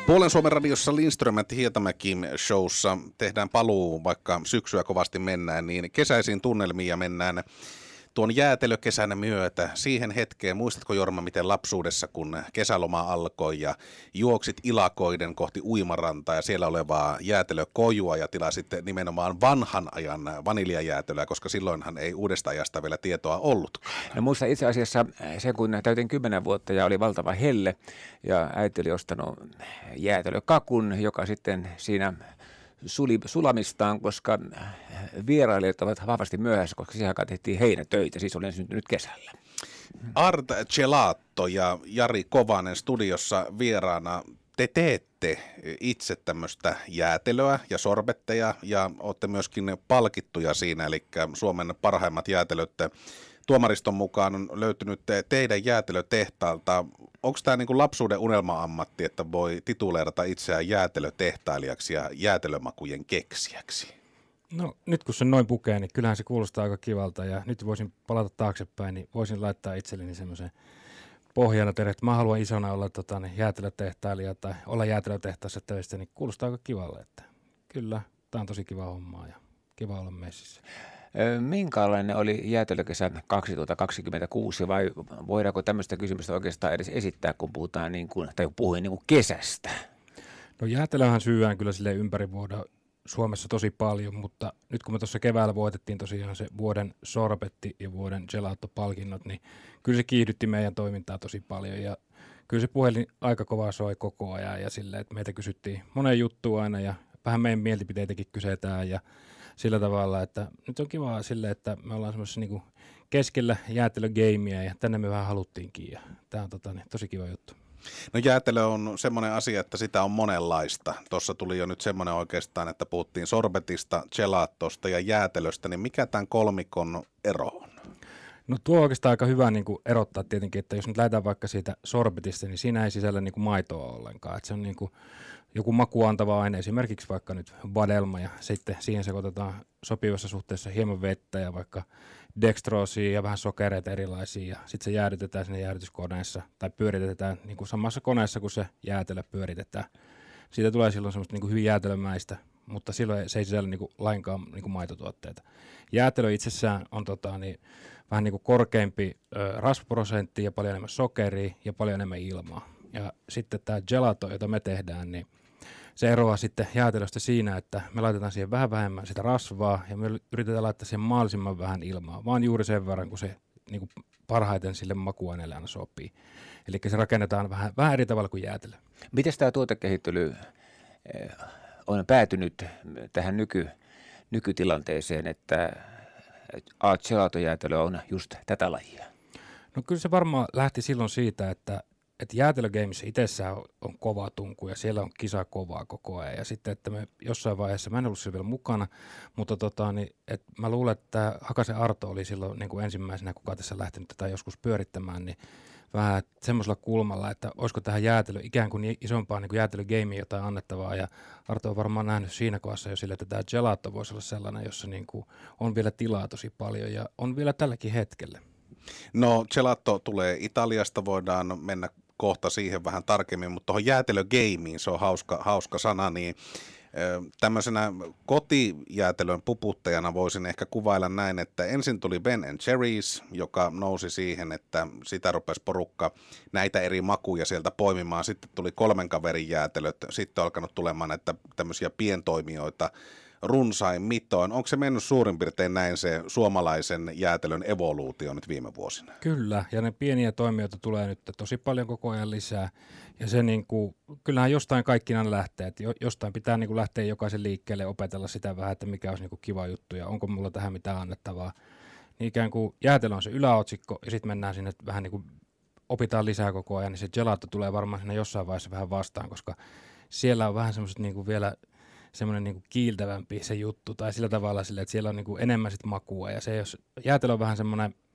Puolen Suomen radiossa Lindström & Hietamäki showssa tehdään paluu, vaikka syksyä kovasti mennään, niin kesäisiin tunnelmiin ja mennään tuon jäätelökesän myötä siihen hetkeen. Muistatko, Jorma, miten lapsuudessa, kun kesäloma alkoi ja juoksit ilakoiden kohti uimarantaa ja siellä olevaa jäätelökojua ja tilasit nimenomaan vanhan ajan vaniljajäätelöä, koska silloinhan ei uudesta ajasta vielä tietoa ollutkaan. No muista itse asiassa se, kun täytin 10 vuotta ja oli valtava helle ja äiti oli ostanut jäätelökakun, joka sitten siinä sulamistaan, koska vierailijat ovat vahvasti myöhässä, koska siihen aikaan tehtiin heinätöitä, siis olen syntynyt kesällä. Art Gelato ja Jari Kovanen studiossa vieraana. Te teette itse tämmöistä jäätelöä ja sorbetteja ja olette myöskin palkittuja siinä, eli Suomen parhaimmat jäätelöt tuomariston mukaan on löytynyt teidän jäätelötehtaalta. Onko tämä niin kuin lapsuuden unelma-ammatti, että voi tituleerata itseään jäätelötehtailijaksi ja jäätelömakujen keksijäksi? No nyt kun se noin pukee, niin kyllähän se kuulostaa aika kivalta ja nyt voisin palata taaksepäin, niin voisin laittaa itselleni semmoisen pohjana tehdä, että mä haluan isona olla jäätelötehtailija tai olla jäätelötehtaassa töissä, niin kuulostaa aika kivalle, että kyllä, tämä on tosi kiva hommaa ja kiva olla messissä. Minkälainen oli jäätelökesä 2026 vai voidaanko tämmöistä kysymystä oikeastaan edes esittää, kun puhutaan puhuin kesästä? No jäätelöhän syyään kyllä sille ympäri vuoden Suomessa tosi paljon, mutta nyt kun me tuossa keväällä voitettiin tosiaan se vuoden sorbetti ja vuoden gelato-palkinnot, niin kyllä se kiihdytti meidän toimintaa tosi paljon ja kyllä se puhelin aika kovaa soi koko ajan ja silleen, että meitä kysyttiin monen juttua aina ja vähän meidän mielipiteitäkin kysytään ja sillä tavalla, että nyt on kiva silleen, että me ollaan semmoisessa niin keskellä jäätelögeimiä ja tänne me vähän haluttiinkin ja tämä on tosi kiva juttu. No jäätelö on semmoinen asia, että sitä on monenlaista. Tuossa tuli jo nyt semmoinen oikeastaan, että puhuttiin sorbetista, gelatosta ja jäätelöstä, niin mikä tämän kolmikon ero on? No tuo on oikeastaan aika hyvä niin kuin erottaa tietenkin, että jos nyt lähdetään vaikka siitä sorbetista, niin siinä ei sisällä niin kuin maitoa ollenkaan. Että se on niin kuin joku makuantava aine, esimerkiksi vaikka nyt vadelma ja sitten siihen sekoitetaan sopivassa suhteessa hieman vettä ja vaikka dextroosia ja vähän sokereita erilaisia ja sitten se jäädytetään sinne jäädytyskoneessa tai pyöritetään niin kuin samassa koneessa, kun se jäätelö pyöritetään. Siitä tulee silloin semmoista niin kuin hyvin jäätelömäistä, mutta silloin se ei sisällä niin kuin lainkaan niin kuin maitotuotteita. Jäätelö itsessään on vähän niin kuin korkeampi rasvaprosentti ja paljon enemmän sokeria ja paljon enemmän ilmaa. Ja sitten tämä gelato, jota me tehdään, niin se eroaa sitten jäätelöstä siinä, että me laitetaan siihen vähän vähemmän sitä rasvaa ja me yritetään laittaa siihen mahdollisimman vähän ilmaa, vaan juuri sen verran, kun se niin kuin parhaiten sille makuaineelle aina sopii. Eli se rakennetaan vähän eri tavalla kuin jäätelö. Miten tämä tuotekehittely on päätynyt tähän nykytilanteeseen, että gelato-jäätelö on just tätä lajia? No kyllä se varmaan lähti silloin siitä, että jäätelögameissa itsessään on kova tunku ja siellä on kisa kovaa koko ajan. Ja sitten, että me jossain vaiheessa, mä en ollut siellä vielä mukana, mutta että mä luulen, että Hakasen Arto oli silloin niin kuin ensimmäisenä, kuka tässä lähtenyt tätä joskus pyörittämään, niin vähän semmoisella kulmalla, että olisiko tähän jäätelö ikään kuin isompaa niin kuin jäätelögameen jotain annettavaa. Ja Arto on varmaan nähnyt siinä kohdassa jo sille, että tämä gelato voisi olla sellainen, jossa niin kuin on vielä tilaa tosi paljon ja on vielä tälläkin hetkellä. No gelato tulee Italiasta, voidaan mennä kohta siihen vähän tarkemmin, mutta tuohon jäätelögeimiin, se on hauska sana, niin tämmöisenä kotijäätelön puputtajana voisin ehkä kuvailla näin, että ensin tuli Ben & Jerry's, joka nousi siihen, että sitä rupesi porukka näitä eri makuja sieltä poimimaan. Sitten tuli kolmen kaverin jäätelöt, sitten on alkanut tulemaan näitä tämmöisiä pientoimijoita runsain mitoin. Onko se mennyt suurin piirtein näin se suomalaisen jäätelön evoluutio nyt viime vuosina? Kyllä, ja ne pieniä toimijoita tulee nyt tosi paljon koko ajan lisää. Ja se kyllähän jostain kaikkinaan lähtee, että jostain pitää lähteä jokaisen liikkeelle opetella sitä vähän, että mikä olisi kiva juttu ja onko mulla tähän mitään annettavaa. Niin ikään kuin jäätelö on se yläotsikko ja sitten mennään sinne vähän opitaan lisää koko ajan, niin se gelato tulee varmaan siinä jossain vaiheessa vähän vastaan, koska siellä on vähän semmoiset vielä semmoinen kiiltävämpi se juttu, tai sillä tavalla sille, että siellä on enemmän sit makua, ja se jos jäätelö on vähän semmoinen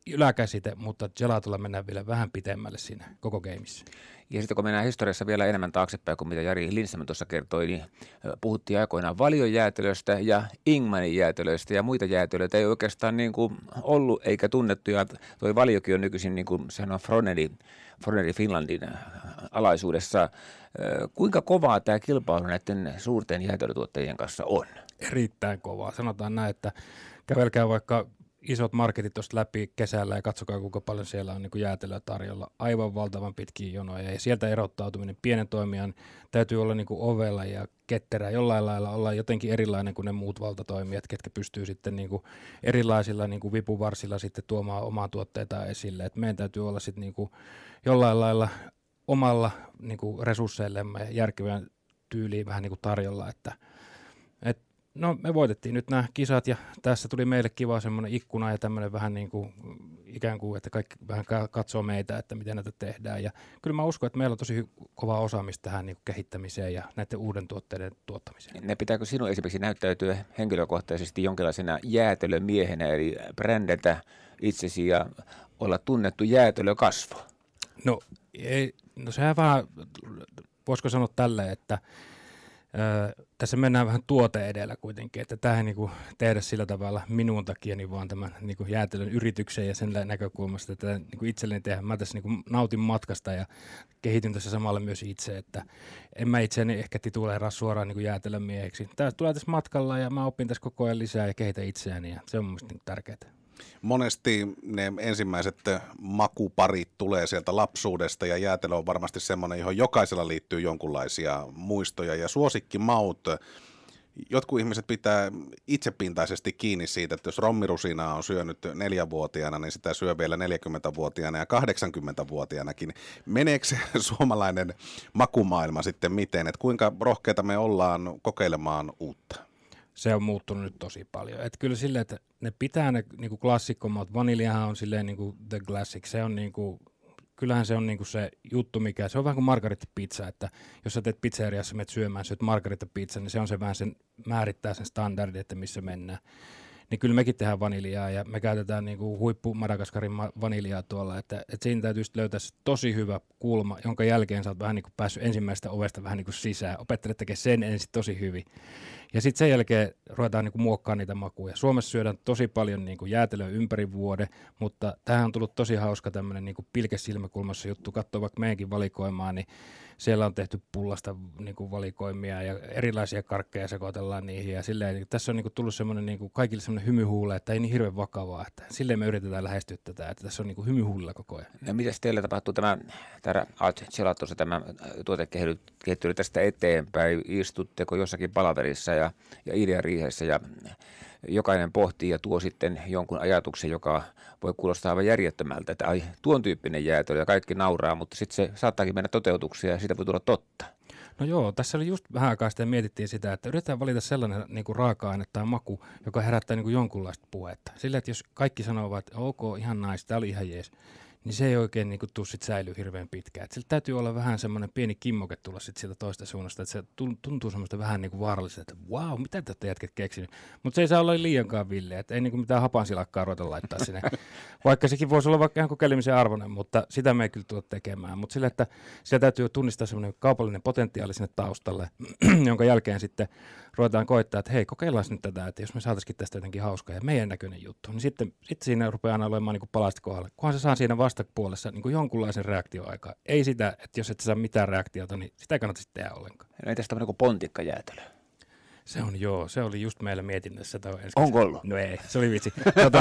yläkäsite, mutta gelatolla mennään vielä vähän pitemmälle siinä koko gameissa. Ja sitten kun mennään historiassa vielä enemmän taaksepäin kuin mitä Jari Lindström tuossa kertoi, niin puhuttiin aikoinaan Valion jäätelöistä ja Ingmanin jäätelöistä ja muita jäätelöitä ei oikeastaan niin kuin ollut eikä tunnettu. Ja toi Valiokin on nykyisin, niin kuin sehän on Froneri Finlandin alaisuudessa. Kuinka kovaa tämä kilpailu näiden suurten jäätelötuottajien kanssa on? Erittäin kovaa. Sanotaan näin, että kävelkää vaikka isot marketit tuosta läpi kesällä ja katsokaa kuinka paljon siellä on niin kuin jäätelöä tarjolla. Aivan valtavan pitkiä jonoja ja sieltä erottautuminen pienen toimijan täytyy olla niin kuin ovella ja ketterä jollain lailla olla jotenkin erilainen kuin ne muut valtatoimijat, ketkä pystyy sitten niin kuin erilaisilla niin kuin vipuvarsilla sitten tuomaan omaa tuotteitaan esille. Et meidän täytyy olla sitten niin kuin jollain lailla omalla niin kuin resursseillemme järkevään tyyliin vähän niin kuin tarjolla, että no me voitettiin nyt nämä kisat ja tässä tuli meille kiva semmoinen ikkuna ja tämmöinen vähän niin kuin ikään kuin, että kaikki vähän katsoo meitä, että miten näitä tehdään. Ja kyllä mä uskon, että meillä on tosi kovaa osaamista tähän niin kuin kehittämiseen ja näiden uuden tuotteiden tuottamiseen. Ne pitääkö sinun esimerkiksi näyttäytyä henkilökohtaisesti jonkinlaisena jäätelömiehenä, eli brändätä itsesi ja olla tunnettu jäätelökasvo? No sehän vähän, voisiko sanoa tälleen, että tässä mennään vähän tuote edellä kuitenkin, että tähän niin kuin tehdä sillä tavalla minun takia, niin vaan tämän niin kuin jäätelön yrityksen ja sen näkökulmasta, että niin kuin itselleni tehdä. Mä tässä niin kuin nautin matkasta ja kehityn tässä samalla myös itse, että en mä itseäni ehkä tituleeraa suoraan niin kuin jäätelön mieheksi. Tämä tulee tässä matkalla ja mä opin tässä koko ajan lisää ja kehitän itseäni ja se on mun mielestä tärkeää. Monesti ne ensimmäiset makuparit tulee sieltä lapsuudesta ja jäätelö on varmasti semmoinen, johon jokaisella liittyy jonkunlaisia muistoja ja suosikkimaut. Jotkut ihmiset pitää itsepintaisesti kiinni siitä, että jos rommirusinaa on syönyt 4-vuotiaana, niin sitä syö vielä 40-vuotiaana ja 80-vuotiaanakin. Meneekö se suomalainen makumaailma sitten miten, että kuinka rohkeita me ollaan kokeilemaan uutta? Se on muuttunut nyt tosi paljon. Et kyllä silleen, että ne pitää ne niinku klassikkomaut. Vaniljahan on silleen niinku the classic. Se on niinku, kyllähän se on niinku se juttu, mikä, se on vähän kuin margarittapizza, että jos sä teet pizzeriassa, menet syömään, syöt margarittapizza, niin se on se vähän sen, määrittää sen standardi, että missä mennään. Niin kyllä mekin tehdään vaniljaa ja me käytetään niinku huippu Madagaskarin vaniljaa tuolla, että siinä täytyy löytää tosi hyvä kulma, jonka jälkeen sä oot vähän niinku päässyt ensimmäisestä ovesta vähän niinku sisään. Opettelet tekemään sen ensin tosi hyvin. Ja sitten sen jälkeen ruvetaan niinku muokkaamaan niitä makuja. Suomessa syödään tosi paljon niinku jäätelöä ympäri vuoden, mutta tähän on tullut tosi hauska tämmöinen niinku pilkesilmäkulmassa juttu. Katsoo vaikka meidänkin valikoimaa, niin siellä on tehty pullasta niinku valikoimia ja erilaisia karkkeja sekoitellaan niihin. Ja silleen, tässä on niinku tullut semmoinen niinku kaikille semmoinen hymyhuule, että ei niin hirveän vakavaa. Että silleen me yritetään lähestyä tätä, että tässä on niinku hymyhuulilla koko ajan. No mitäs teillä tapahtuu täällä Art Gelatossa tämä tuotekehittely tästä eteenpäin? Istutteko jossakin palaverissa ja ideariihessä ja jokainen pohtii ja tuo sitten jonkun ajatuksen, joka voi kuulostaa aivan järjettömältä, että ai tuon tyyppinen jäätelö ja kaikki nauraa, mutta sitten se saattaakin mennä toteutukseen ja siitä voi tulla totta. No joo, tässä oli just vähän aikaa sitten mietittiin sitä, että yritetään valita sellainen niin kuin raaka-aine tai maku, joka herättää niin kuin jonkunlaista puhetta. Sillä, että jos kaikki sanoo, että ok, ihan nice, tämä oli ihan jees, niin se ei oikein niin kuin tuu sit säilyy hirveän pitkään. Et sillä täytyy olla vähän semmoinen pieni kimmoke tulla sit sieltä toista suunnasta, että se tuntuu semmoista vähän niin kuin vaaralliselta, että vau, mitä te olette jätket keksinyt. Mutta se ei saa olla liiankaan villiä, että ei niin kuin mitään hapansilakkaa ruveta laittaa sinne. Vaikka sekin voisi olla vaikka ihan kokeilemisen arvoinen, mutta sitä me ei kyllä tule tekemään. Mutta sillä, että siellä täytyy tunnistaa semmoinen kaupallinen potentiaali sinne taustalle, jonka jälkeen sitten ruvetaan koittaa, että hei, kokeillaan nyt tätä, että jos me saataisiin tästä jotenkin hauskaa ja meidän näköinen juttu, niin sitten siinä rupeaa aina olemaan niin kuin palasta kohdalla. Kunhan se saa siinä vastapuolessa niin kuin jonkunlaisen reaktioaikaa. Ei sitä, että jos et saa mitään reaktiota, niin sitä ei kannata sitten tehdä ollenkaan. No ei tästä tämmöinen kuin pontikkajäätelö. Se on joo, se oli just meillä mietinnässä. Onko ollut? No ei, se oli vitsi.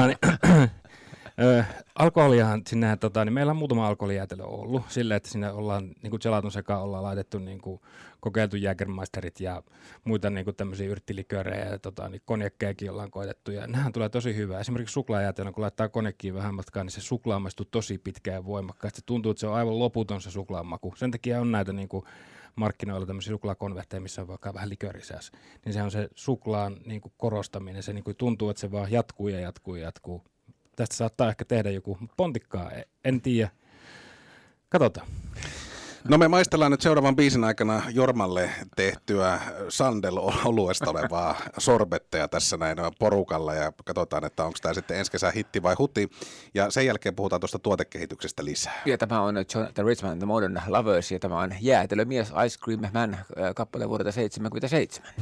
Alkoholiahan sinne, niin meillä on muutama alkoholijäätelö ollut silleen, että sinne ollaan niin kuin gelaton sekaan ollaan laitettu niin kuin kokeiltu Jägermeisterit ja muita niin kuin tämmöisiä yrttiliköörejä ja niin konjakkejakin ollaan koitettu ja nehän tulee tosi hyvää. Esimerkiksi suklaajäätelö, kun laittaa konjakkiin vähän matkaan, niin se suklaa maistuu tosi pitkään ja voimakkaasti. Se tuntuu, että se on aivan loputon se suklaamaku. Sen takia on näitä niin kuin markkinoilla tämmöisiä suklaakonvehteja, missä on vaikka vähän liköörisäässä. Niin se on se suklaan niin kuin korostaminen. Se niin kuin tuntuu, että se vaan jatkuu ja jatkuu ja jatkuu. Tästä saattaa ehkä tehdä joku, mutta pontikkaa en tiedä. Katsotaan. No me maistellaan nyt seuraavan biisin aikana Jormalle tehtyä Sandel-oluesta olevaa sorbetteja tässä näin porukalla ja katsotaan, että onko tämä sitten ensi kesän hitti vai huti. Ja sen jälkeen puhutaan tuosta tuotekehityksestä lisää. Ja tämä on Jonathan Richman, The Modern Lovers, ja tämä on Jäätelömies Ice Cream Man kappale vuodelta 1977.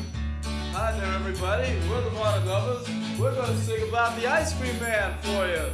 Hi there, everybody. We're the Modern Lovers. We're going to sing about the Ice Cream Man for you.